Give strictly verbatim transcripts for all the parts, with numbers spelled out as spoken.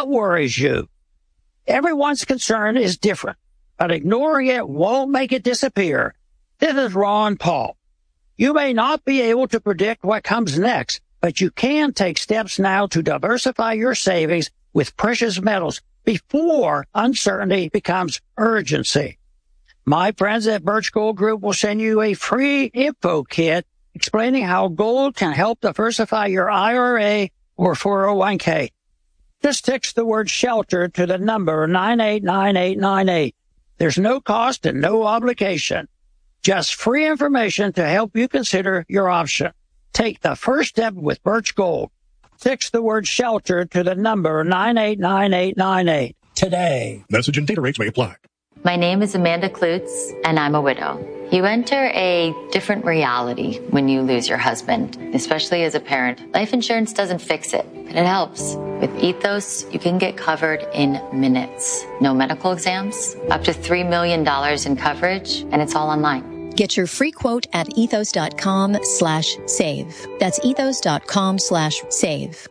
What worries you? Everyone's concern is different, but ignoring it won't make it disappear. This is Ron Paul. You may not be able to predict what comes next, but you can take steps now to diversify your savings with precious metals before uncertainty becomes urgency. My friends at Birch Gold Group will send you a free info kit explaining how gold can help diversify your I R A or four oh one k. Just text the word shelter to the number nine eight nine eight nine eight. There's no cost and no obligation. Just free information to help you consider your option. Take the first step with Birch Gold. Text the word shelter to the number nine eight nine eight nine eight today. Message and data rates may apply. My name is Amanda Klutz, and I'm a widow. You enter a different reality when you lose your husband, especially as a parent. Life insurance doesn't fix it, but it helps. With Ethos, you can get covered in minutes. No medical exams, up to three million dollars in coverage, and it's all online. Get your free quote at ethos.com slash save. That's ethos.com slash save.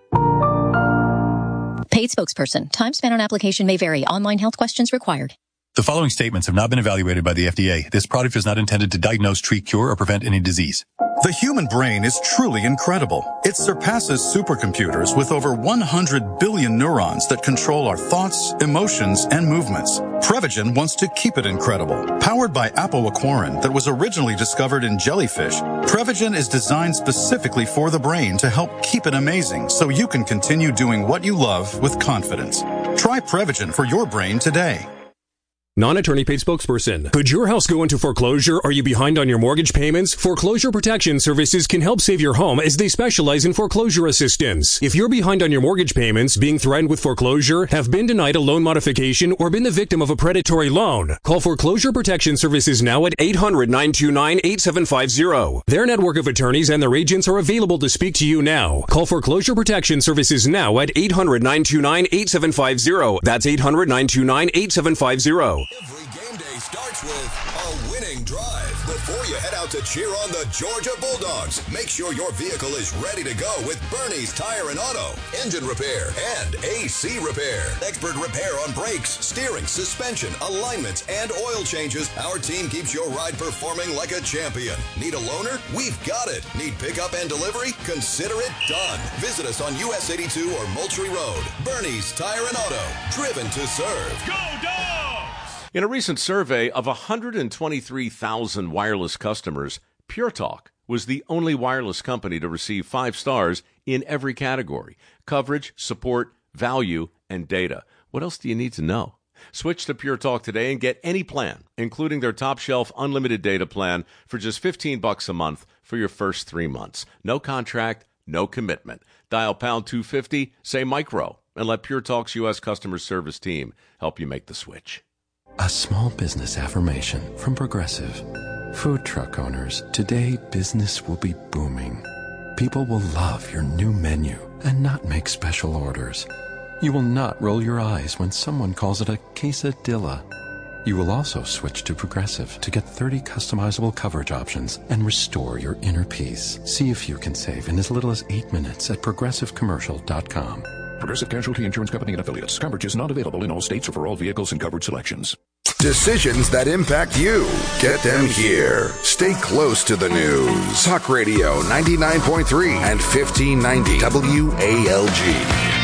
Paid spokesperson. Time spent on application may vary. Online health questions required. The following statements have not been evaluated by the F D A. This product is not intended to diagnose, treat, cure, or prevent any disease. The human brain is truly incredible. It surpasses supercomputers with over one hundred billion neurons that control our thoughts, emotions, and movements. Prevagen wants to keep it incredible. Powered by apoaquarin that was originally discovered in jellyfish, Prevagen is designed specifically for the brain to help keep it amazing so you can continue doing what you love with confidence. Try Prevagen for your brain today. Non-attorney paid spokesperson. Could your house go into foreclosure? Are you behind on your mortgage payments? Foreclosure Protection Services can help save your home as they specialize in foreclosure assistance. If you're behind on your mortgage payments, being threatened with foreclosure, have been denied a loan modification, or been the victim of a predatory loan, call Foreclosure Protection Services now at eight hundred nine two nine eight seven five zero. Their network of attorneys and their agents are available to speak to you now. Call Foreclosure Protection Services now at eight hundred nine two nine eight seven five zero. That's eight hundred nine two nine eight seven five zero. Every game day starts with a winning drive. Before you head out to cheer on the Georgia Bulldogs, make sure your vehicle is ready to go with Bernie's Tire and Auto, engine repair, and A C repair. Expert repair on brakes, steering, suspension, alignments, and oil changes. Our team keeps your ride performing like a champion. Need a loaner? We've got it. Need pickup and delivery? Consider it done. Visit us on U S eighty-two or Moultrie Road. Bernie's Tire and Auto, driven to serve. Go Dogs! In a recent survey of one hundred twenty-three thousand wireless customers, Pure Talk was the only wireless company to receive five stars in every category: coverage, support, value, and data. What else do you need to know? Switch to Pure Talk today and get any plan, including their top shelf unlimited data plan, for just fifteen bucks a month for your first three months. No contract, no commitment. Dial pound two fifty, say micro, and let Pure Talk's U S customer service team help you make the switch. A small business affirmation from Progressive. Food truck owners, today business will be booming. People will love your new menu and not make special orders. You will not roll your eyes when someone calls it a quesadilla. You will also switch to Progressive to get thirty customizable coverage options and restore your inner peace. See if you can save in as little as eight minutes at progressive commercial dot com. Progressive Casualty Insurance Company and Affiliates. Coverage is not available in all states or for all vehicles and covered selections. Decisions that impact you. Get them here. Stay close to the news. Talk Radio ninety-nine point three and fifteen ninety W A L G.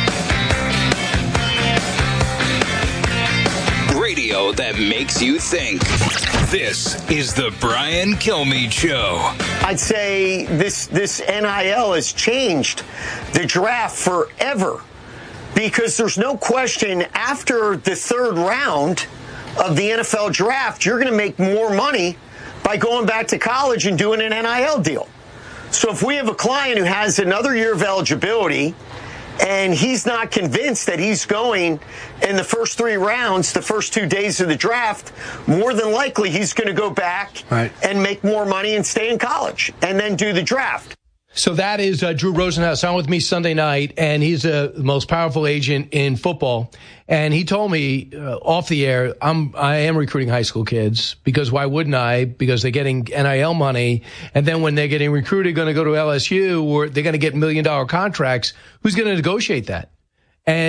Radio that makes you think. This is the Brian Kilmeade Show. I'd say this, this N I L has changed the draft forever. Because there's no question, after the third round of the N F L draft, you're going to make more money by going back to college and doing an N I L deal. So if we have a client who has another year of eligibility and he's not convinced that he's going in the first three rounds, the first two days of the draft, more than likely he's going to go back right. and make more money and stay in college and then do the draft. So that is uh, Drew Rosenhaus on with me Sunday night, and he's uh, the most powerful agent in football. And he told me uh, off the air, I'm I am recruiting high school kids because why wouldn't I? Because they're getting N I L money, and then when they're getting recruited, going to go to L S U, or they're going to get million dollar contracts. Who's going to negotiate that? And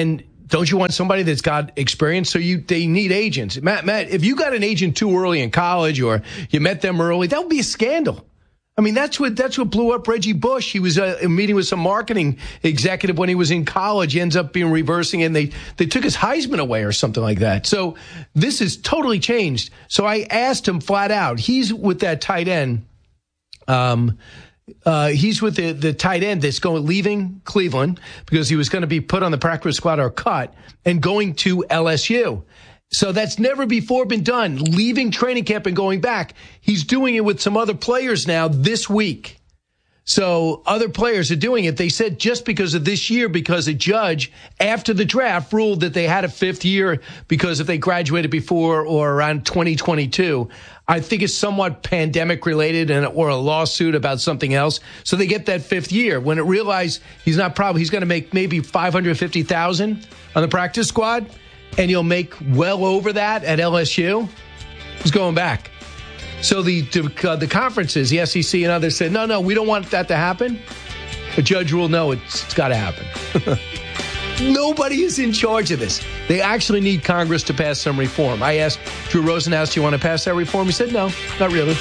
don't you want somebody that's got experience? So you they need agents. Matt, Matt, if you got an agent too early in college or you met them early, that would be a scandal. I mean, that's what that's what blew up Reggie Bush. He was uh, meeting with some marketing executive when he was in college. He ends up being reversing, and they, they took his Heisman away or something like that. So this is totally changed. So I asked him flat out. He's with that tight end. Um, uh, he's with the, the tight end that's going leaving Cleveland because he was going to be put on the practice squad or cut and going to L S U. So that's never before been done, leaving training camp and going back. He's doing it with some other players now this week. So other players are doing it. They said just because of this year, because a judge after the draft ruled that they had a fifth year because if they graduated before or around twenty twenty-two, I think it's somewhat pandemic related and or a lawsuit about something else. So they get that fifth year. When it realized he's not probably, he's going to make maybe five hundred fifty thousand dollars on the practice squad. And you'll make well over that at L S U, he's going back. So the uh, the conferences, the S E C and others said, no, no, we don't want that to happen. The judge ruled, no, it's, it's got to happen. Nobody is in charge of this. They actually need Congress to pass some reform. I asked Drew Rosenhaus, do you want to pass that reform? He said, no, not really.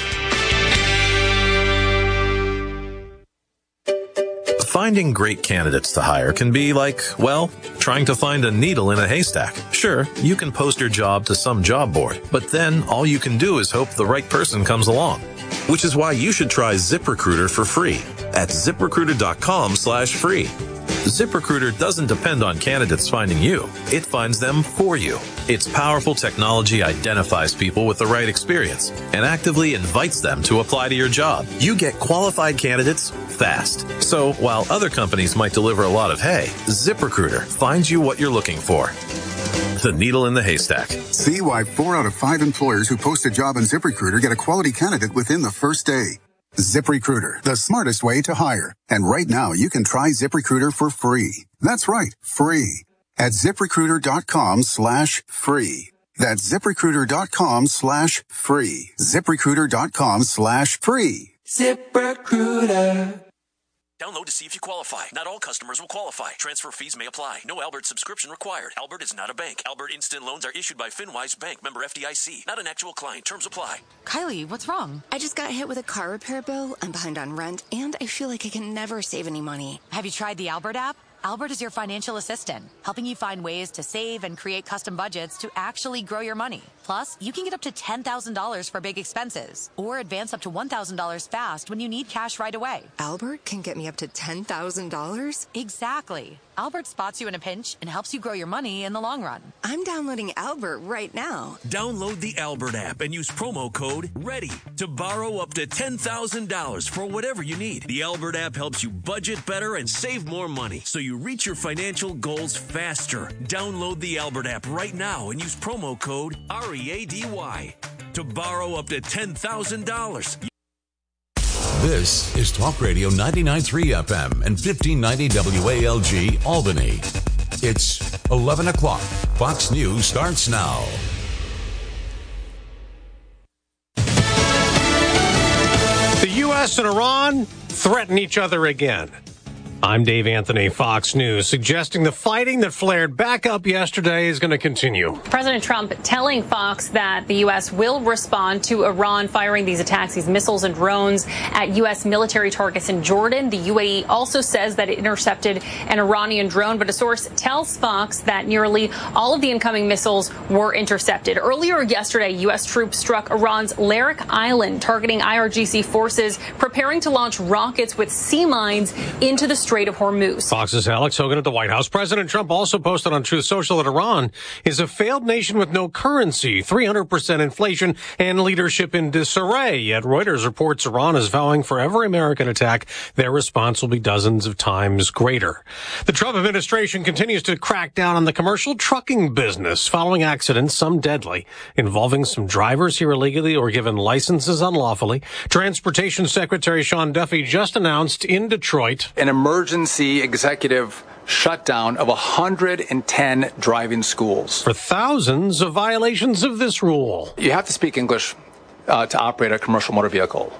Finding great candidates to hire can be like, well, trying to find a needle in a haystack. Sure, you can post your job to some job board, but then all you can do is hope the right person comes along. Which is why you should try ZipRecruiter for free at ZipRecruiter.com slash free. ZipRecruiter doesn't depend on candidates finding you. It finds them for you. Its powerful technology identifies people with the right experience and actively invites them to apply to your job. You get qualified candidates fast. So while other companies might deliver a lot of hay, ZipRecruiter finds you what you're looking for. The needle in the haystack. See why four out of five employers who post a job on ZipRecruiter get a quality candidate within the first day. ZipRecruiter, the smartest way to hire. And right now, you can try ZipRecruiter for free. That's right, free. At ZipRecruiter.com slash free. That's ZipRecruiter.com slash free. ZipRecruiter.com slash free. ZipRecruiter. Download to see if you qualify. Not all customers will qualify. Transfer fees may apply. No Albert subscription required. Albert is not a bank. Albert Instant Loans are issued by FinWise Bank, member F D I C. Not an actual client. Terms apply. Kylie, what's wrong? I just got hit with a car repair bill. I'm behind on rent, and I feel like I can never save any money. Have you tried the Albert app? Albert is your financial assistant, helping you find ways to save and create custom budgets to actually grow your money. Plus, you can get up to ten thousand dollars for big expenses or advance up to one thousand dollars fast when you need cash right away. Albert can get me up to ten thousand dollars? Exactly. Albert spots you in a pinch and helps you grow your money in the long run. I'm downloading Albert right now. Download the Albert app and use promo code READY to borrow up to ten thousand dollars for whatever you need. The Albert app helps you budget better and save more money so you reach your financial goals faster. Download the Albert app right now and use promo code R E A D Y to borrow up to ten thousand dollars. This is Talk Radio ninety-nine point three F M and fifteen ninety W A L G Albany. It's eleven o'clock. Fox News starts now. The U S and Iran threaten each other again. I'm Dave Anthony, Fox News, suggesting the fighting that flared back up yesterday is going to continue. President Trump telling Fox that the U S will respond to Iran firing these attacks, these missiles and drones at U S military targets in Jordan. The U A E also says that it intercepted an Iranian drone, but a source tells Fox that nearly all of the incoming missiles were intercepted. Earlier yesterday, U S troops struck Iran's Larak Island, targeting I R G C forces preparing to launch rockets with sea mines into the Strait of Hormuz. Fox's Alex Hogan at the White House. President Trump also posted on Truth Social that Iran is a failed nation with no currency, three hundred percent inflation, and leadership in disarray. Yet Reuters reports Iran is vowing for every American attack, their response will be dozens of times greater. The Trump administration continues to crack down on the commercial trucking business following accidents, some deadly, involving some drivers here illegally or given licenses unlawfully. Transportation Secretary Sean Duffy just announced in Detroit an emergency emergency executive shutdown of one hundred ten driving schools. For thousands of violations of this rule. You have to speak English uh, to operate a commercial motor vehicle.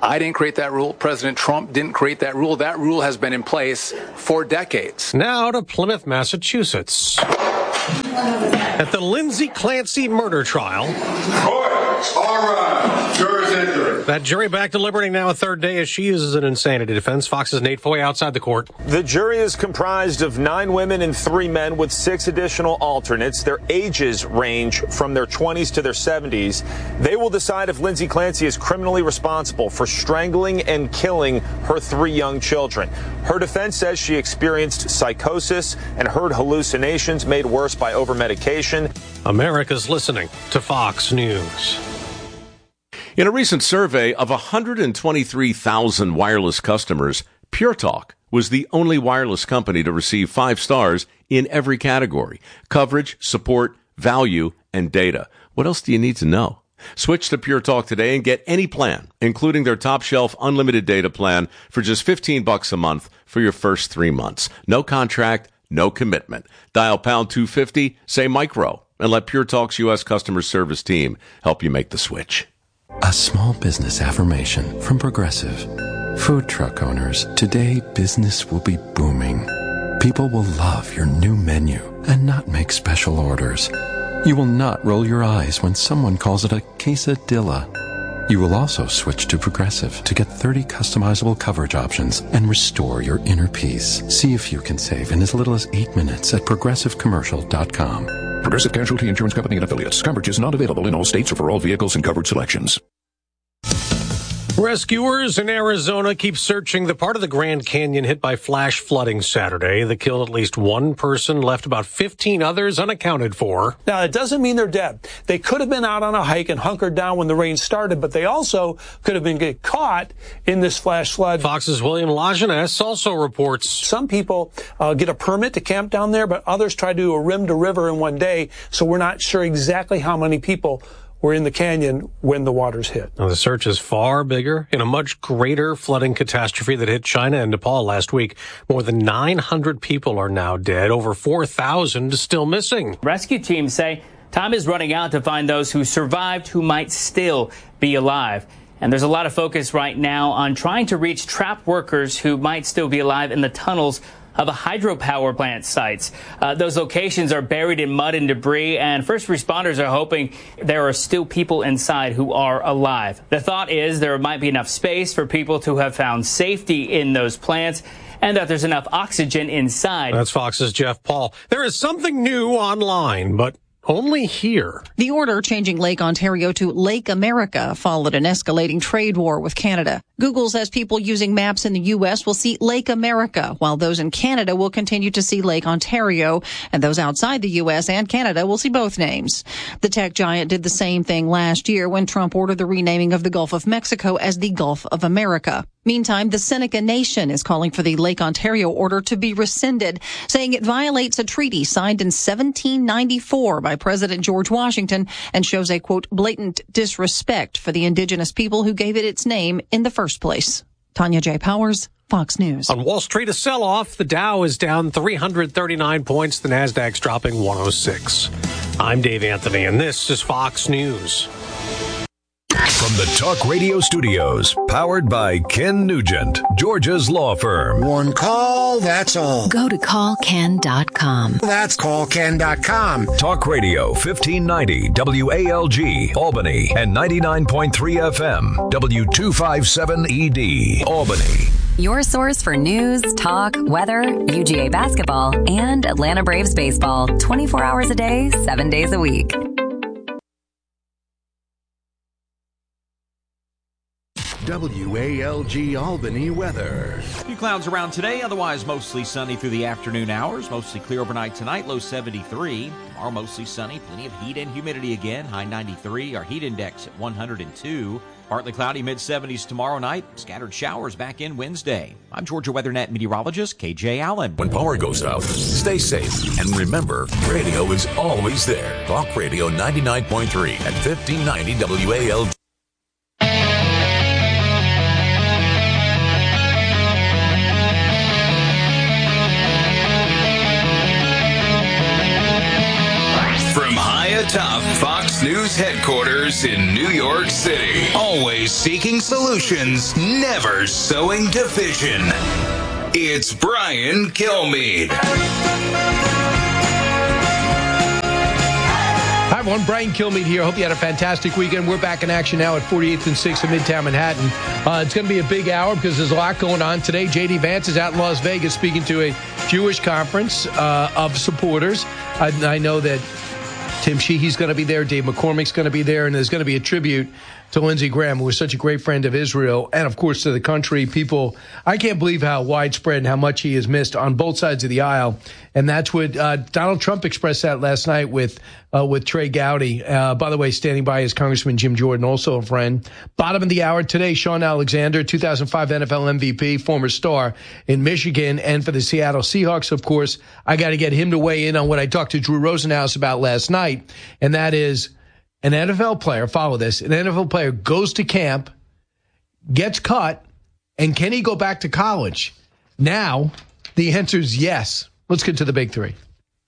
I didn't create that rule. President Trump didn't create that rule. That rule has been in place for decades. Now to Plymouth, Massachusetts. At the Lindsay Clancy murder trial. Court, all right. Jurors enter. That jury back deliberating now a third day as she uses an insanity defense. Fox's Nate Foy outside the court. The jury is comprised of nine women and three men with six additional alternates. Their ages range from their twenties to their seventies. They will decide if Lindsay Clancy is criminally responsible for strangling and killing her three young children. Her defense says she experienced psychosis and heard hallucinations made worse by over-medication. America's listening to Fox News. In a recent survey of one hundred twenty-three thousand wireless customers, Pure Talk was the only wireless company to receive five stars in every category: coverage, support, value, and data. What else do you need to know? Switch to Pure Talk today and get any plan, including their top shelf unlimited data plan, for just fifteen bucks a month for your first three months. No contract, no commitment. Dial pound two fifty, say micro, and let Pure Talk's U S customer service team help you make the switch. A small business affirmation from Progressive. Food truck owners, today business will be booming. People will love your new menu and not make special orders. You will not roll your eyes when someone calls it a quesadilla. You will also switch to Progressive to get thirty customizable coverage options and restore your inner peace. See if you can save in as little as eight minutes at progressive commercial dot com. Progressive Casualty Insurance Company and Affiliates. Coverage is not available in all states or for all vehicles and covered selections. Rescuers in Arizona keep searching the part of the Grand Canyon hit by flash flooding Saturday that killed at least one person, left about fifteen others unaccounted for. Now, that doesn't mean they're dead. They could have been out on a hike and hunkered down when the rain started, but they also could have been get caught in this flash flood. Fox's William Lajeunesse also reports some people uh, get a permit to camp down there, but others try to do a rim to river in one day, so we're not sure exactly how many people were in the canyon when the waters hit. Now, the search is far bigger. In a much greater flooding catastrophe that hit China and Nepal last week, more than nine hundred people are now dead. Over four thousand still missing. Rescue teams say time is running out to find those who survived who might still be alive. And there's a lot of focus right now on trying to reach trapped workers who might still be alive in the tunnels of a hydropower plant sites. Uh, those locations are buried in mud and debris, and first responders are hoping there are still people inside who are alive. The thought is there might be enough space for people to have found safety in those plants, and that there's enough oxygen inside. That's Fox's Jeff Paul. There is something new online, but only here. The order changing Lake Ontario to Lake America followed an escalating trade war with Canada. Google says people using maps in the U S will see Lake America, while those in Canada will continue to see Lake Ontario, and those outside the U S and Canada will see both names. The tech giant did the same thing last year when Trump ordered the renaming of the Gulf of Mexico as the Gulf of America. Meantime, the Seneca Nation is calling for the Lake Ontario order to be rescinded, saying it violates a treaty signed in seventeen ninety-four by President George Washington and shows a, quote, blatant disrespect for the indigenous people who gave it its name in the first place. Tanya J. Powers, Fox News. On Wall Street, a sell-off. The Dow is down three hundred thirty-nine points. The Nasdaq's dropping one oh six. I'm Dave Anthony, and this is Fox News. From the Talk Radio studios, powered by Ken Nugent, Georgia's law firm. One call, that's all. Go to call ken dot com. That's call ken dot com. Talk Radio fifteen ninety W A L G, Albany, and ninety-nine point three F M, W two fifty-seven E D, Albany. Your source for news, talk, weather, U G A basketball, and Atlanta Braves baseball. twenty-four hours a day, seven days a week. W A L G Albany weather. A few clouds around today, otherwise mostly sunny through the afternoon hours. Mostly clear overnight tonight, low seventy-three. Tomorrow mostly sunny, plenty of heat and humidity again, high ninety-three. Our heat index at one hundred two. Partly cloudy, mid seventies tomorrow night. Scattered showers back in Wednesday. I'm Georgia WeatherNet meteorologist K J Allen. When power goes out, stay safe. And remember, radio is always there. Talk Radio ninety-nine point three at fifteen ninety W A L G. the top Fox News headquarters in New York City. Always seeking solutions, never sowing division. It's Brian Kilmeade. Hi, everyone. Brian Kilmeade here. Hope you had a fantastic weekend. We're back in action now at forty-eighth and sixth in Midtown Manhattan. Uh, it's going to be a big hour because there's a lot going on today. J D. Vance is out in Las Vegas speaking to a Jewish conference uh, of supporters. I, I know that Tim Sheehy's going to be there. Dave McCormick's going to be there. And there's going to be a tribute to Lindsey Graham, who was such a great friend of Israel and, of course, to the country. People, I can't believe how widespread and how much he is missed on both sides of the aisle. And that's what uh, Donald Trump expressed that last night with uh, with Trey Gowdy. Uh, by the way, standing by is Congressman Jim Jordan, also a friend. Bottom of the hour today, Sean Alexander, two thousand five N F L M V P, former star in Michigan and for the Seattle Seahawks, of course. I got to get him to weigh in on what I talked to Drew Rosenhaus about last night, and that is an N F L player, follow this, an N F L player goes to camp, gets cut, and can he go back to college? Now, the answer is yes. Let's get to the big three.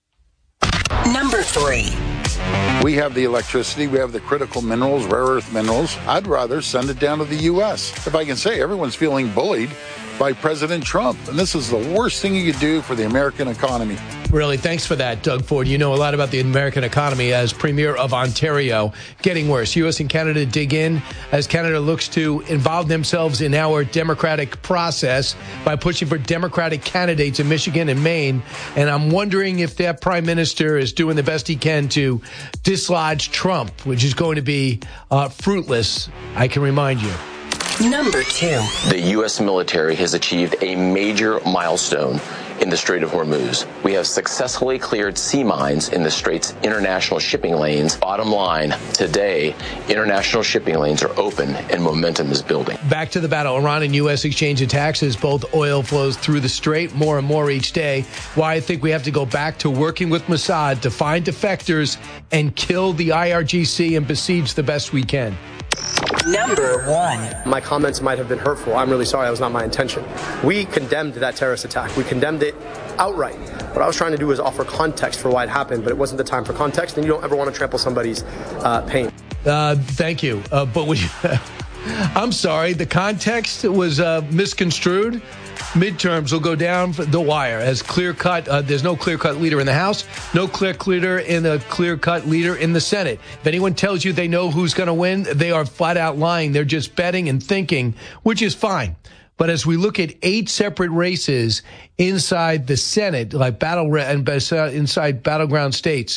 Number three. We have the electricity. We have the critical minerals, rare earth minerals. I'd rather send it down to the U S. If I can say, everyone's feeling bullied by President Trump. And this is the worst thing you could do for the American economy. Really, thanks for that, Doug Ford. You know a lot about the American economy as Premier of Ontario. Getting worse. U S and Canada dig in as Canada looks to involve themselves in our democratic process by pushing for Democratic candidates in Michigan and Maine. And I'm wondering if that prime minister is doing the best he can to dislodge Trump, which is going to be uh, fruitless, I can remind you. Number two. The U S military has achieved a major milestone in the Strait of Hormuz. We have successfully cleared sea mines in the Strait's international shipping lanes. Bottom line, today, international shipping lanes are open and momentum is building. Back to the battle. Iran and U S exchange attacks as both oil flows through the Strait more and more each day. Why I think we have to go back to working with Mossad to find defectors and kill the I R G C and besiege the best we can. Number one. My comments might have been hurtful. I'm really sorry. That was not my intention. We condemned that terrorist attack. We condemned it outright. What I was trying to do was offer context for why it happened, but it wasn't the time for context, and you don't ever want to trample somebody's uh, pain. Uh, thank you. Uh, but we, I'm sorry. The context was uh, misconstrued. Midterms will go down the wire as clear-cut. Uh, there's no clear-cut leader in the House, no clear-cut leader in the clear-cut leader in the Senate. If anyone tells you they know who's going to win, they are flat out lying. They're just betting and thinking, which is fine. But as we look at eight separate races inside the Senate, like battle and inside battleground states,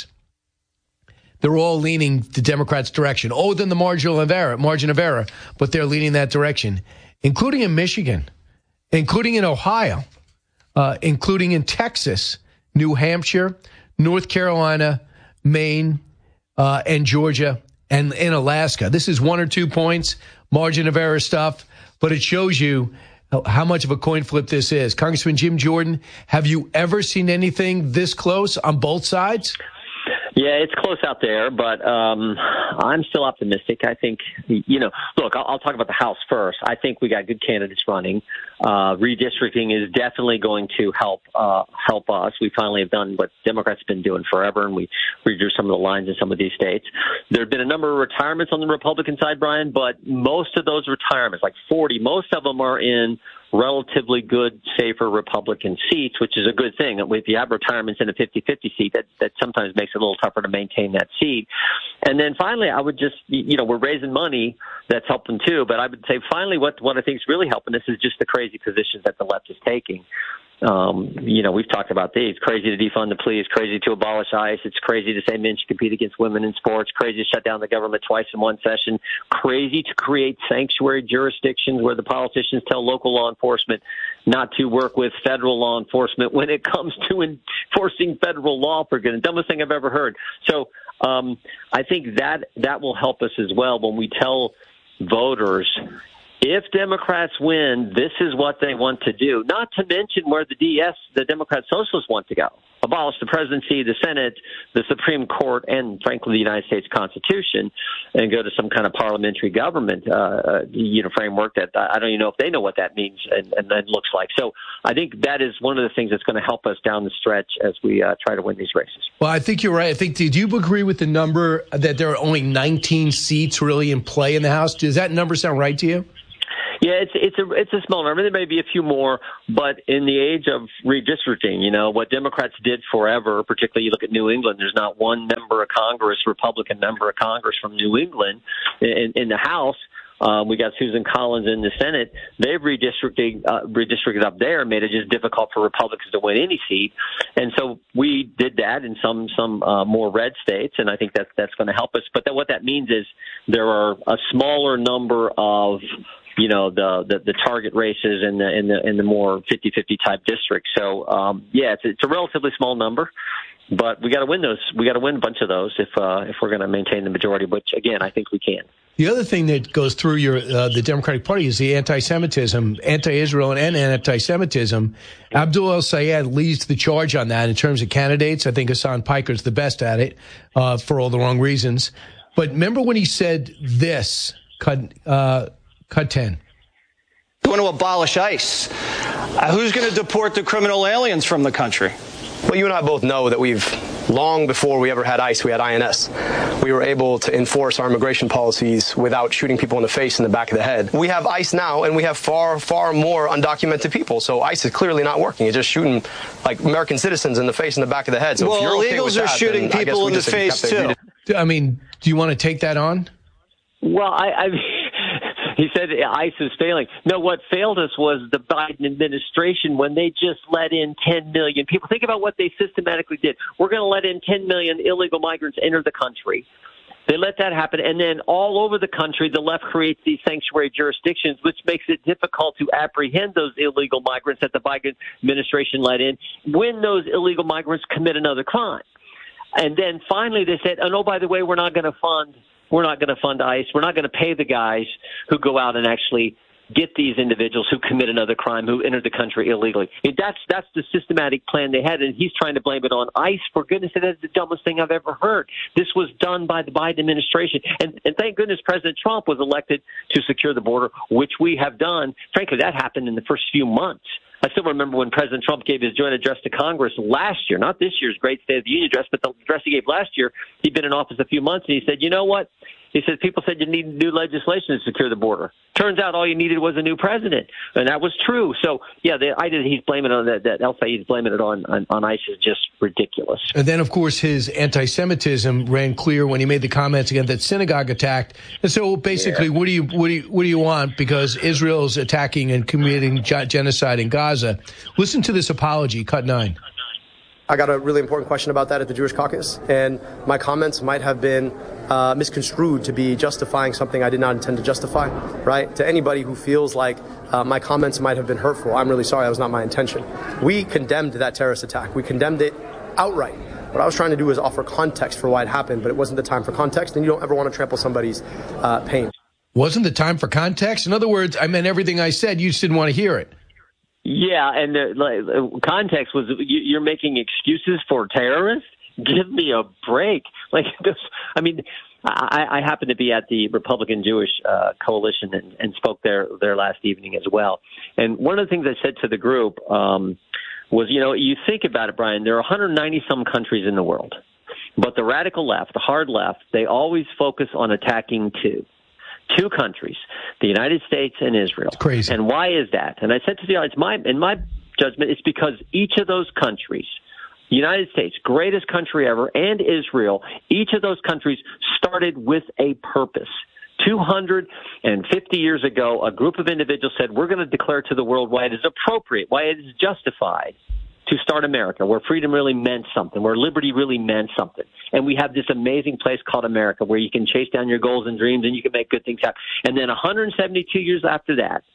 they're all leaning the Democrats' direction. Oh, then the margin of error, margin of error, but they're leaning that direction, including in Michigan, including in Ohio, uh, including in Texas, New Hampshire, North Carolina, Maine, uh, and Georgia, and in Alaska. This is one or two points, margin of error stuff, but it shows you how much of a coin flip this is. Congressman Jim Jordan, have you ever seen anything this close on both sides? Yeah, it's close out there, but um, I'm still optimistic. I think, you know, look, I'll, I'll talk about the House first. I think we got good candidates running. Uh, redistricting is definitely going to help uh, help us. We finally have done what Democrats have been doing forever, and we redrew some of the lines in some of these states. There have been a number of retirements on the Republican side, Brian, but most of those retirements, like forty, most of them are in relatively good, safer Republican seats, which is a good thing. If you have retirements in a fifty-fifty seat, that, that sometimes makes it a little tougher to maintain that seat. And then finally, I would just, you know, we're raising money. That's helping too. But I would say finally what, what I think is really helping this is just the crazy positions that the left is taking. Um, you know, we've talked about these. Crazy to defund the police, crazy to abolish ICE. It's crazy to say men should compete against women in sports, crazy to shut down the government twice in one session, crazy to create sanctuary jurisdictions where the politicians tell local law enforcement not to work with federal law enforcement when it comes to enforcing federal law. For good, the dumbest thing I've ever heard. So um, I think that that will help us as well when we tell voters, if Democrats win, this is what they want to do. Not to mention where the D S, the Democrat Socialists, want to go. abolish the presidency, the Senate, the Supreme Court, and frankly the United States Constitution, and go to some kind of parliamentary government, uh, uh, you know, framework that I don't even know if they know what that means and, and then looks like. So I think that is one of the things that's going to help us down the stretch as we uh, try to win these races. Well, I think you're right. I think, did you agree with the number that there are only nineteen seats really in play in the House? Does that number sound right to you? Yeah, it's it's a it's a small number. There may be a few more, but in the age of redistricting, you know, what Democrats did forever, particularly you look at New England, there's not one member of Congress, Republican member of Congress from New England in, in the House. Um, we got Susan Collins in the Senate. They've redistricted, uh, redistricted up there and made it just difficult for Republicans to win any seat. And so we did that in some some uh, more red states, and I think that's, that's going to help us. But that, what that means is there are a smaller number of you know, the, the, the target races in the, in the, in the more fifty-fifty type districts. So, um, yeah, it's, it's a relatively small number, but we got to win those. We got to win a bunch of those if, uh, if we're going to maintain the majority, which again, I think we can. The other thing that goes through your, uh, the Democratic Party is the anti-Semitism, anti-Israel and anti-Semitism. Abdul El-Sayed leads the charge on that in terms of candidates. I think Hassan Piker's the best at it, uh, for all the wrong reasons. But remember when he said this, cut, uh, Cut ten. We want to abolish ICE. Uh, who's going to deport the criminal aliens from the country? Well, you and I both know that we've, long before we ever had ICE, we had I N S. We were able to enforce our immigration policies without shooting people in the face and the back of the head. We have ICE now, and we have far, far more undocumented people. So ICE is clearly not working. It's just shooting, like, American citizens in the face and the back of the head. So well, if you're okay illegals with are that, shooting people in the face, too. I mean, do you want to take that on? Well, I... I He said ICE is failing. No, what failed us was the Biden administration when they just let in ten million people. Think about what they systematically did. We're going to let in ten million illegal migrants enter the country. They let that happen. And then all over the country, the left creates these sanctuary jurisdictions, which makes it difficult to apprehend those illegal migrants that the Biden administration let in when those illegal migrants commit another crime. And then finally they said, oh, no, by the way, we're not going to fund We're not going to fund ICE. We're not going to pay the guys who go out and actually get these individuals who commit another crime, who enter the country illegally. And that's that's the systematic plan they had, and he's trying to blame it on ICE. For goodness sake, that's the dumbest thing I've ever heard. This was done by the Biden administration. And, and thank goodness President Trump was elected to secure the border, which we have done. Frankly, that happened in the first few months. I still remember when President Trump gave his joint address to Congress last year, not this year's Great State of the Union address, but the address he gave last year. He'd been in office a few months, and he said, you know what? He said, people said you need new legislation to secure the border. Turns out all you needed was a new president, and that was true. So, yeah, the idea that he's blaming it on that, that El-Sayed's blaming it on, on, on ICE is just ridiculous. And then, of course, his anti-Semitism ran clear when he made the comments against that synagogue attack. And so, basically, yeah. what do you what do you what do you want? Because Israel's attacking and committing genocide in Gaza. Listen to this apology, cut nine. I got a really important question about that at the Jewish caucus, and my comments might have been uh, misconstrued to be justifying something I did not intend to justify, right? To anybody who feels like uh, my comments might have been hurtful, I'm really sorry. That was not my intention. We condemned that terrorist attack. We condemned it outright. What I was trying to do was offer context for why it happened, but it wasn't the time for context, and you don't ever want to trample somebody's uh, pain. Wasn't the time for context? In other words, I meant everything I said. You just didn't want to hear it. Yeah, and the like, context was you're making excuses for terrorists? Give me a break. Like, this, I mean, I, I happen to be at the Republican Jewish uh, Coalition and, and spoke there there last evening as well. And one of the things I said to the group um, was, you know, you think about it, Brian, there are one hundred ninety some countries in the world. But the radical left, the hard left, they always focus on attacking two. Two countries, the United States and Israel. It's crazy. And why is that? And I said to the audience, my, in my judgment, it's because each of those countries, the United States, greatest country ever, and Israel, each of those countries started with a purpose. two hundred fifty years ago, a group of individuals said, we're going to declare to the world why it is appropriate, why it is justified to start America, where freedom really meant something, where liberty really meant something. And we have this amazing place called America where you can chase down your goals and dreams and you can make good things happen. And then one hundred seventy-two years after that,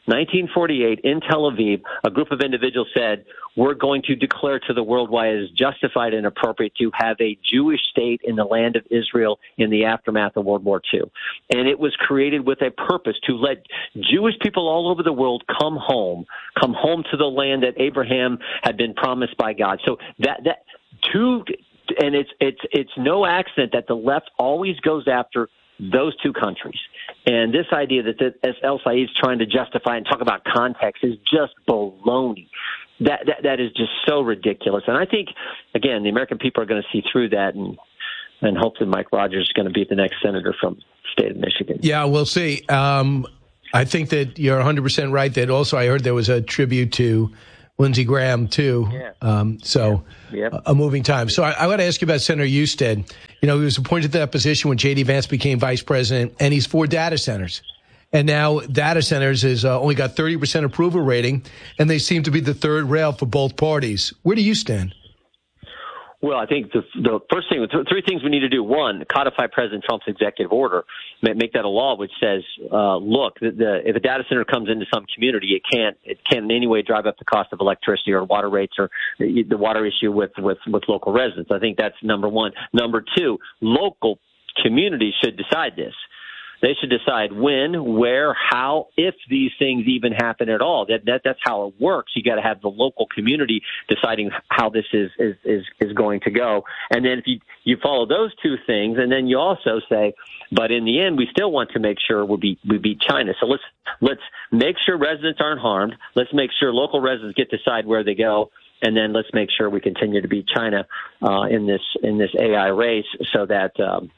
nineteen forty-eight, in Tel Aviv, a group of individuals said, we're going to declare to the world why it is justified and appropriate to have a Jewish state in the land of Israel in the aftermath of World War Two. And it was created with a purpose to let Jewish people all over the world come home, come home to the land that Abraham had been promised by God. So that, that two, and it's, it's, it's no accident that the left always goes after those two countries. And this idea that, that as El Said is trying to justify and talk about context is just baloney. That, that that is just so ridiculous. And I think, again, the American people are going to see through that, and and hopefully Mike Rogers is going to be the next senator from the state of Michigan. Yeah, we'll see. Um, I think that you're one hundred percent right. That also I heard there was a tribute to Lindsey Graham, too. Yeah. Um, so Yep. a, a moving time. So I, I want to ask you about Senator Husted. You know, he was appointed to that position when J D. Vance became vice president, and he's for data centers. And now data centers has uh, only got thirty percent approval rating, and they seem to be the third rail for both parties. Where do you stand? Well, I think the, the first thing, th- three things we need to do. One, codify President Trump's executive order, make that a law, which says, uh, look, the, the, if a data center comes into some community, it can't, it can't in any way drive up the cost of electricity or water rates or the, the water issue with, with, with local residents. I think that's number one. Number two, local communities should decide this. They should decide when, where, how, if these things even happen at all. That, that that's how it works. You got to have the local community deciding how this is, is is is going to go. And then if you you follow those two things, and then you also say, but in the end, we still want to make sure we beat we beat China. So let's let's make sure residents aren't harmed. Let's make sure local residents get to decide where they go. And then let's make sure we continue to beat China uh, in this in this A I race, so that. Um,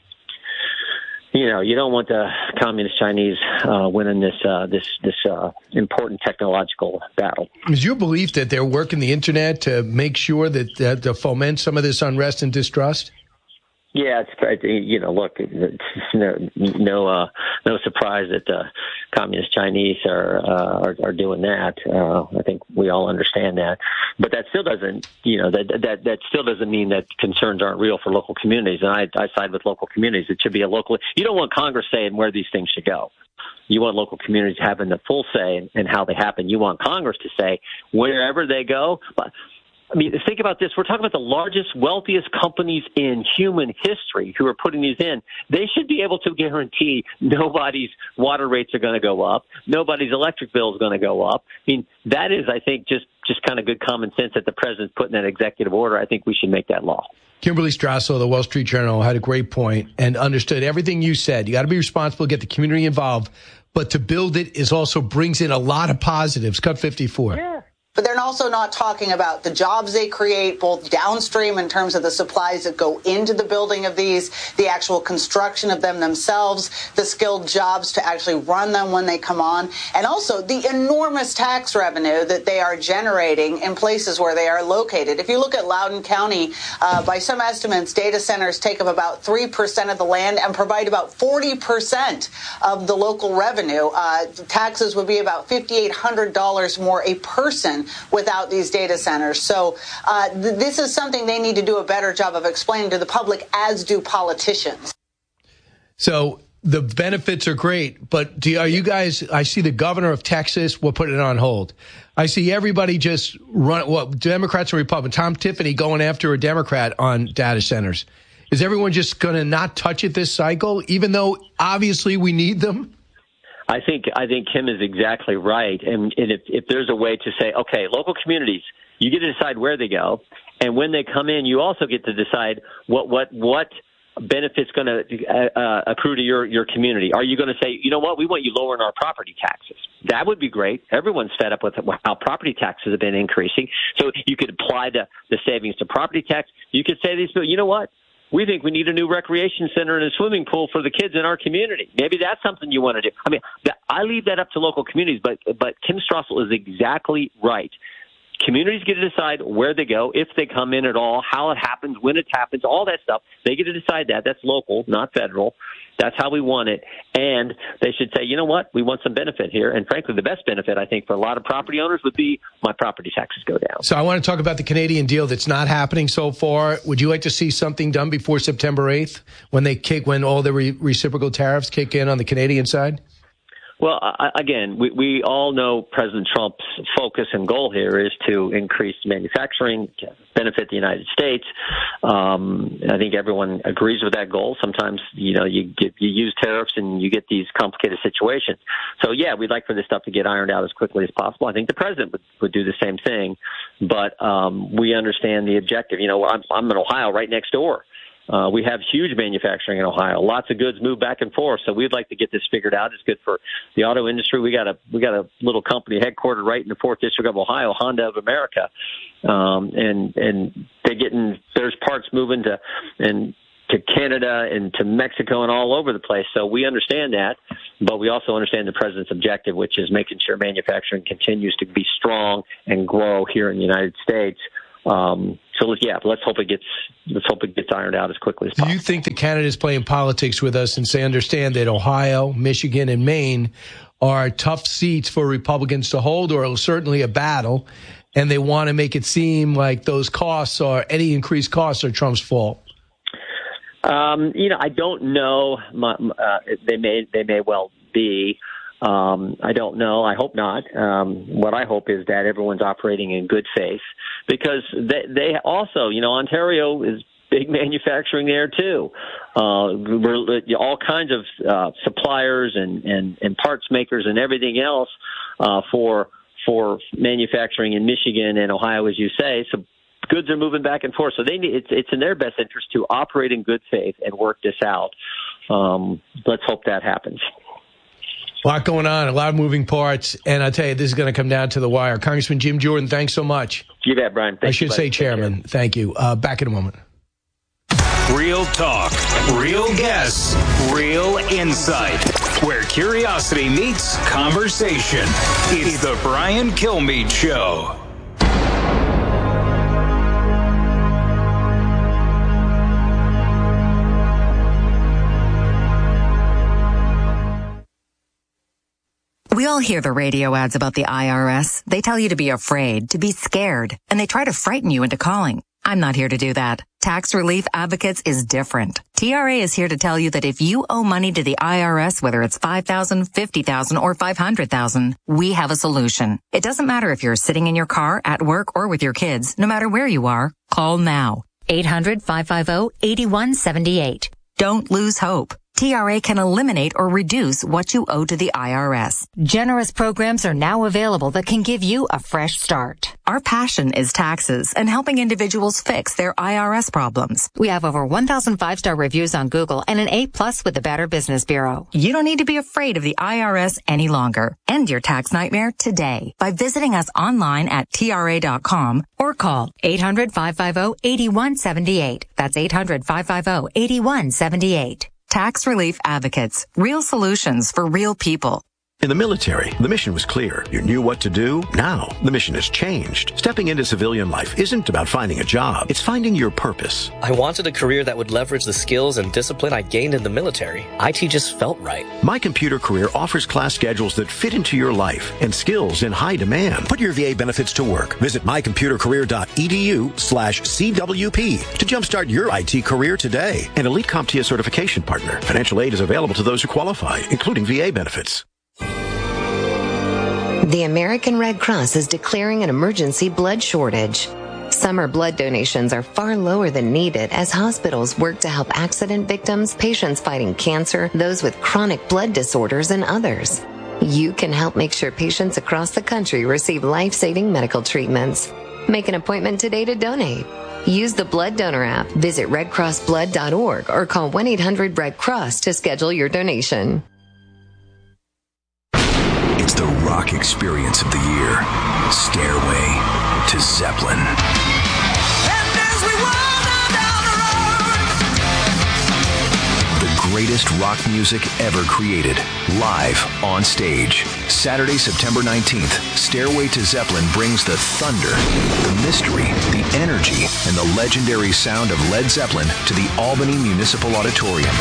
You know, you don't want the communist Chinese uh, winning this uh, this this uh, important technological battle. Is your belief that they're working the internet to make sure that uh, to foment some of this unrest and distrust? Yeah, it's you know, look, it's no no uh, no surprise that the communist Chinese are uh, are, are doing that. Uh, I think we all understand that, but that still doesn't you know that that that still doesn't mean that concerns aren't real for local communities. And I, I side with local communities. It should be a local. You don't want Congress saying where these things should go. You want local communities having the full say in, in how they happen. You want Congress to say wherever they go. But I mean, think about this. We're talking about the largest, wealthiest companies in human history who are putting these in. They should be able to guarantee nobody's water rates are going to go up. Nobody's electric bill is going to go up. I mean, that is, I think, just, just kind of good common sense that the president's put in that executive order. I think we should make that law. Kimberly Strassel of the Wall Street Journal had a great point and understood everything you said. You got to be responsible, get the community involved, but to build it is also brings in a lot of positives. Cut fifty-four. Yeah. But they're also not talking about the jobs they create, both downstream in terms of the supplies that go into the building of these, the actual construction of them themselves, the skilled jobs to actually run them when they come on, and also the enormous tax revenue that they are generating in places where they are located. If you look at Loudoun County, uh, by some estimates, data centers take up about three percent of the land and provide about forty percent of the local revenue. Uh, taxes would be about five thousand eight hundred dollars more a person without these data centers. So uh, th- this is something they need to do a better job of explaining to the public, as do politicians. So the benefits are great, but do you, are you guys, I see the governor of Texas, we'll put it on hold. I see everybody just run, well, Democrats and Republicans, Tom Tiffany going after a Democrat on data centers. Is everyone just going to not touch it this cycle, even though obviously we need them? I think I think Kim is exactly right. And, and if, if there's a way to say, okay, local communities, you get to decide where they go. And when they come in, you also get to decide what what what benefits going to uh, accrue to your, your community. Are you going to say, you know what, we want you lowering our property taxes? That would be great. Everyone's fed up with how property taxes have been increasing. So you could apply the, the savings to property tax. You could say to these people, you know what? We think we need a new recreation center and a swimming pool for the kids in our community. Maybe that's something you want to do. I mean, I leave that up to local communities, but but Kim Strassel is exactly right. Communities get to decide where they go, if they come in at all, how it happens, when it happens, all that stuff. They get to decide that. That's local, not federal. That's how we want it. And they should say, you know what, we want some benefit here. And frankly, the best benefit, I think, for a lot of property owners would be my property taxes go down. So I want to talk about the Canadian deal that's not happening so far. Would you like to see something done before September eighth when they kick, when all the re- reciprocal tariffs kick in on the Canadian side? Well, I, again, we, we all know President Trump's focus and goal here is to increase manufacturing, to benefit the United States. Um, I think everyone agrees with that goal. Sometimes, you know, you get, you use tariffs and you get these complicated situations. So, yeah, we'd like for this stuff to get ironed out as quickly as possible. I think the president would, would do the same thing. But um, we understand the objective. You know, I'm, I'm in Ohio, right next door. Uh, we have huge manufacturing in Ohio. Lots of goods move back and forth, so we'd like to get this figured out. It's good for the auto industry. We got a we got a little company headquartered right in the fourth District of Ohio, Honda of America, um, and and they're getting there's parts moving to and to Canada and to Mexico and all over the place. So we understand that, but we also understand the president's objective, which is making sure manufacturing continues to be strong and grow here in the United States. Um, so yeah, let's hope it gets let's hope it gets ironed out as quickly as possible. Do you think that Canada is playing politics with us, since they understand that Ohio, Michigan, and Maine are tough seats for Republicans to hold, or certainly a battle, and they want to make it seem like those costs or any increased costs are Trump's fault? Um, you know, I don't know. My, uh, they may they may well be. Um, I don't know. I hope not. Um, what I hope is that everyone's operating in good faith, because they, they also, you know, Ontario is big manufacturing there too. Uh, we're, all kinds of uh, suppliers and, and, and parts makers and everything else uh, for for manufacturing in Michigan and Ohio, as you say. So goods are moving back and forth. So they need, it's, it's in their best interest to operate in good faith and work this out. Um, let's hope that happens. A lot going on, a lot of moving parts, and I tell you, this is going to come down to the wire. Congressman Jim Jordan, thanks so much. You bet, Brian. Thank I should you, say Chairman. Thank you. Uh, back in a moment. Real talk, real guests, real insight. Where curiosity meets conversation. It's the Brian Kilmeade Show. We all hear the radio ads about the I R S. They tell you to be afraid, to be scared, and they try to frighten you into calling. I'm not here to do that. Tax Relief Advocates is different. T R A is here to tell you that if you owe money to the I R S, whether it's five thousand dollars, fifty thousand dollars, or five hundred thousand dollars, we have a solution. It doesn't matter if you're sitting in your car, at work, or with your kids. No matter where you are, call now. eight hundred, five five zero, eight one seven eight. Don't lose hope. T R A can eliminate or reduce what you owe to the I R S. Generous programs are now available that can give you a fresh start. Our passion is taxes and helping individuals fix their I R S problems. We have over one thousand five-star reviews on Google and an A plus with the Better Business Bureau. You don't need to be afraid of the I R S any longer. End your tax nightmare today by visiting us online at T R A dot com or call eight hundred, five five zero, eight one seven eight. That's eight hundred, five five zero, eight one seven eight. Tax Relief Advocates. Real solutions for real people. In the military, the mission was clear. You knew what to do. Now, the mission has changed. Stepping into civilian life isn't about finding a job. It's finding your purpose. I wanted a career that would leverage the skills and discipline I gained in the military. I T just felt right. My Computer Career offers class schedules that fit into your life and skills in high demand. Put your V A benefits to work. Visit my computer career dot e d u slash C W P to jumpstart your I T career today. An Elite CompTIA certification partner. Financial aid is available to those who qualify, including V A benefits. The American Red Cross is declaring an emergency blood shortage. Summer blood donations are far lower than needed as hospitals work to help accident victims, patients fighting cancer, those with chronic blood disorders, and others. You can help make sure patients across the country receive life-saving medical treatments. Make an appointment today to donate. Use the Blood Donor app, visit red cross blood dot org, or call one eight hundred red cross to schedule your donation. It's the rock experience of the year. Stairway to Zeppelin. And as we wander down the road, the greatest rock music ever created, live on stage. Saturday, September nineteenth, Stairway to Zeppelin brings the thunder, the mystery, the energy, and the legendary sound of Led Zeppelin to the Albany Municipal Auditorium.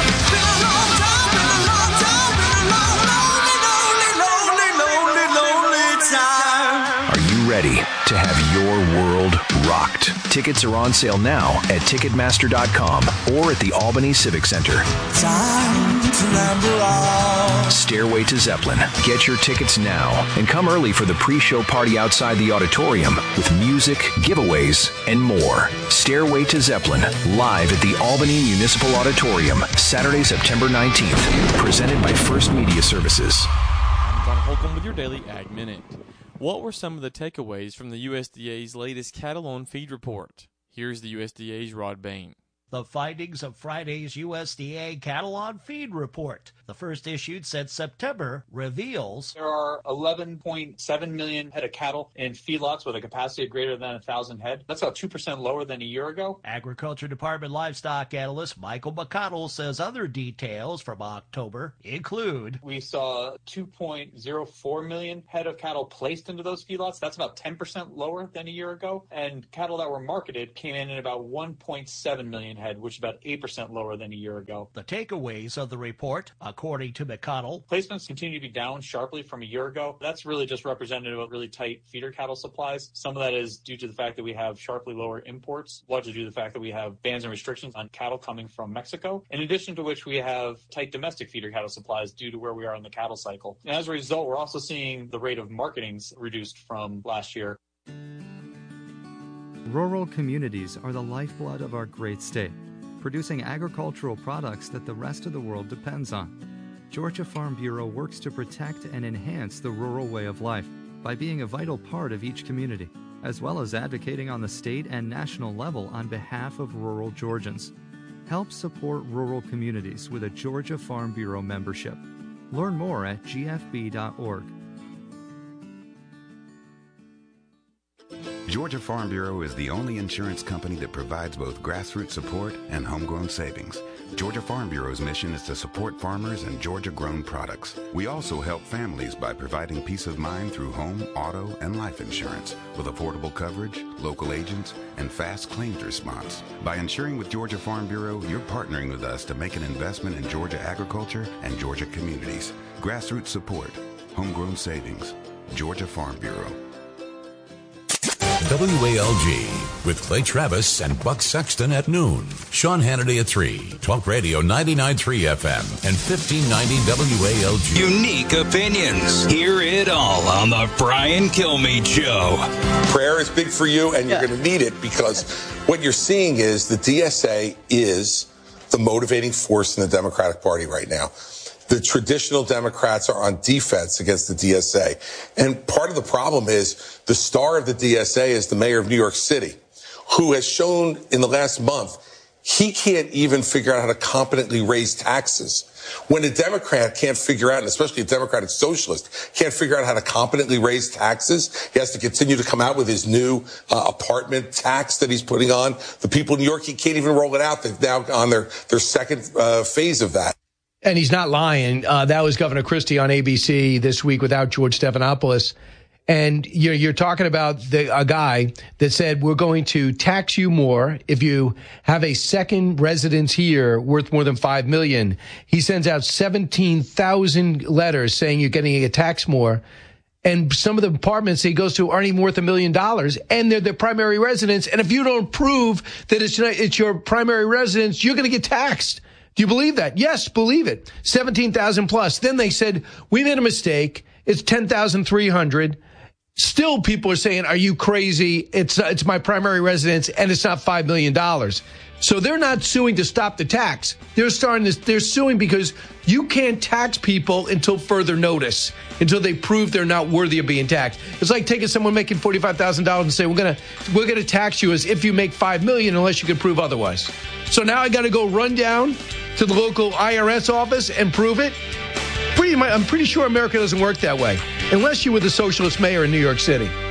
Ready to have your world rocked. Tickets are on sale now at Ticketmaster dot com or at the Albany Civic Center. Time Stairway to Zeppelin. Get your tickets now and come early for the pre-show party outside the auditorium with music, giveaways, and more. Stairway to Zeppelin, live at the Albany Municipal Auditorium, Saturday, September nineteenth. Presented by First Media Services. I'm John Holcomb with your Daily Ag Minute. What were some of the takeaways from the U S D A's latest cattle on feed report? Here's the U S D A's Rod Bain. The findings of Friday's U S D A Cattle on Feed report. The first issued since September reveals there are eleven point seven million head of cattle in feedlots with a capacity of greater than one thousand head. That's about two percent lower than a year ago. Agriculture Department livestock analyst Michael McConnell says other details from October include we saw two point oh four million head of cattle placed into those feedlots. That's about ten percent lower than a year ago. And cattle that were marketed came in at about one point seven million head, which is about eight percent lower than a year ago. The takeaways of the report, according to McConnell, placements continue to be down sharply from a year ago. That's really just representative of really tight feeder cattle supplies. Some of that is due to the fact that we have sharply lower imports, largely due to the fact that we have bans and restrictions on cattle coming from Mexico, in addition to which we have tight domestic feeder cattle supplies due to where we are in the cattle cycle. And as a result, we're also seeing the rate of marketings reduced from last year. Rural communities are the lifeblood of our great state, producing agricultural products that the rest of the world depends on. Georgia Farm Bureau works to protect and enhance the rural way of life by being a vital part of each community, as well as advocating on the state and national level on behalf of rural Georgians. Help support rural communities with a Georgia Farm Bureau membership. Learn more at g f b dot org. Georgia Farm Bureau is the only insurance company that provides both grassroots support and homegrown savings. Georgia Farm Bureau's mission is to support farmers and Georgia-grown products. We also help families by providing peace of mind through home, auto, and life insurance with affordable coverage, local agents, and fast claims response. By insuring with Georgia Farm Bureau, you're partnering with us to make an investment in Georgia agriculture and Georgia communities. Grassroots support, homegrown savings, Georgia Farm Bureau. W A L G with Clay Travis and Buck Sexton at noon. Sean Hannity at three. Talk Radio ninety-nine point three F M and fifteen ninety W A L G. Unique opinions. Hear it all on the Brian Kilmeade Show. Prayer is big for you, and you're yeah. going to need it because what you're seeing is the D S A is the motivating force in the Democratic Party right now. The traditional Democrats are on defense against the D S A. And part of the problem is the star of the D S A is the mayor of New York City, who has shown in the last month he can't even figure out how to competently raise taxes. When a Democrat can't figure out, and especially a Democratic socialist, can't figure out how to competently raise taxes, he has to continue to come out with his new uh, apartment tax that he's putting on. The people in New York, he can't even roll it out. They've now on their, their second uh, phase of that. And he's not lying. Uh, that was Governor Christie on A B C this week without George Stephanopoulos. And you're, you're talking about the, a guy that said, we're going to tax you more if you have a second residence here worth more than five million dollars. He sends out seventeen thousand letters saying you're getting a tax more. And some of the apartments he goes to aren't even worth a million dollars, and they're their primary residence. And if you don't prove that it's, it's your primary residence, you're going to get taxed. Do you believe that? Yes, believe it. seventeen thousand plus. Then they said, we made a mistake. It's ten thousand three hundred. Still, people are saying, are you crazy? It's it's my primary residence, and it's not five million dollars. So they're not suing to stop the tax. They're starting this. They're suing because you can't tax people until further notice, until they prove they're not worthy of being taxed. It's like taking someone making forty-five thousand dollars and saying, we're going to we're gonna tax you as if you make five million dollars unless you can prove otherwise. So now I got to go run down to the local I R S office and prove it. Pretty much, I'm pretty sure America doesn't work that way, unless you were the socialist mayor in New York City.